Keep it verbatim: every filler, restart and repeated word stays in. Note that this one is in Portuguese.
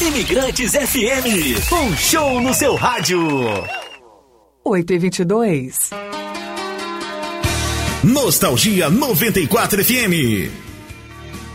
Imigrantes F M, um show no seu rádio. oito e vinte e dois. Nostalgia noventa e quatro F M.